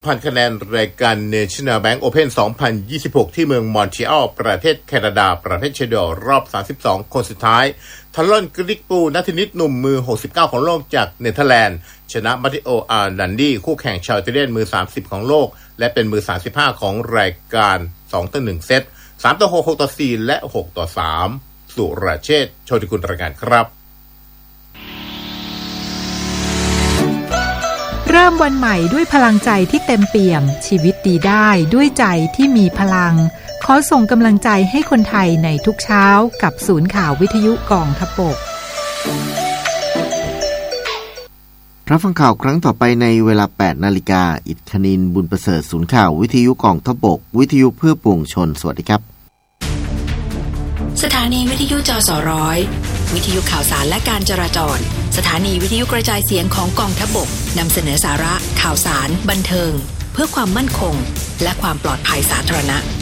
1,000 คะแนนรายการ National Bank Open 2026 ที่เมืองมอนทรีออลประเทศแคนาดาประเทศเชเดลรอบ 32 คนสุดท้ายทารอนกริกปูนักเทนนิสหนุ่มมือ 69 ของโลกจากเนเธอร์แลนด์ชนะมาติโอ อาร์นันดีคู่แข่งชาวอิตาเลียนมือ 30 ของโลกและเป็นมือ 35 ของรายการ 2-1 เซต 3-6 6-4 และ 6-3 สุรเชษฐ์ โชติกุลรายงานครับเริ่มวันใหม่ด้วยพลังใจที่เต็มเปี่ยมชีวิตดีได้ด้วยใจที่มีพลังขอส่งกำลังใจให้คนไทยในทุกเช้ากับศูนย์ข่าววิทยุกองทัพบกรับฟังข่าวครั้งต่อไปในเวลา 8 นาฬิกาอิทคณินบุญประเสริฐศูนย์ข่าววิทยุกองทัพบกวิทยุเพื่อปวงชนสวัสดีครับสถานีวิทยุจสร้อยวิทยุข่าวสารและการจราจรสถานีวิทยุกระจายเสียงของกองทัพบกนำเสนอสาระข่าวสารบันเทิงเพื่อความมั่นคงและความปลอดภัยสาธารณะ